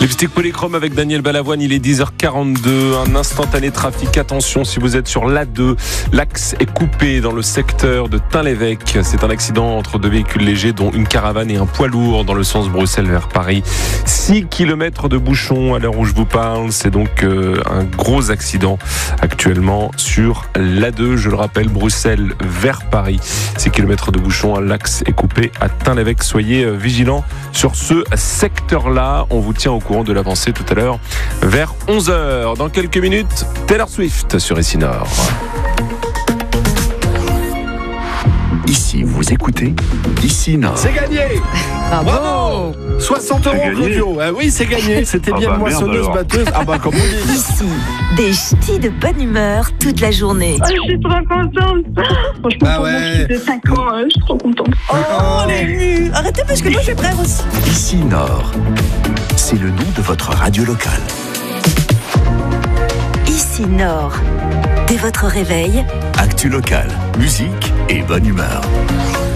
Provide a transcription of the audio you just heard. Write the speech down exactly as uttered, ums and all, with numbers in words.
Lipstick Polychrome avec Daniel Balavoine, il est dix heures quarante-deux, un instantané trafic. Attention si vous êtes sur l'A deux, l'axe est coupé dans le secteur de Tain-l'Évêque. C'est un accident entre deux véhicules légers dont une caravane et un poids lourd dans le sens Bruxelles vers Paris. six kilomètres de bouchons à l'heure où je vous parle, c'est donc euh, un gros accident actuellement sur l'A deux, je le rappelle, Bruxelles vers Paris. six kilomètres de bouchons, l'axe est coupé à Tain-l'Évêque. Soyez euh, vigilants sur ce secteur-là. On vous tient au courant de l'avancée tout à l'heure vers onze heures. Dans quelques minutes, Taylor Swift sur Ici Nord. Ici, vous écoutez Ici Nord. C'est gagné. Bravo, Bravo. soixante euros Claudio. Ah oui, c'est gagné. C'était Ah bien bah moissonneuse, merde, batteuse. Ah bah comme on dit. Ici, des ch'tis de bonne humeur toute la journée. Oh, je suis trop contente. Franchement, Bah pour moi ouais. qui faisais cinq ans, euh, je suis trop contente. Oh, on est ému. Arrêtez parce que moi je vais prendre aussi. Ici Nord. C'est le nom de votre radio locale. Ici Nord. Dès votre réveil, Actu locale, musique et bonne humeur.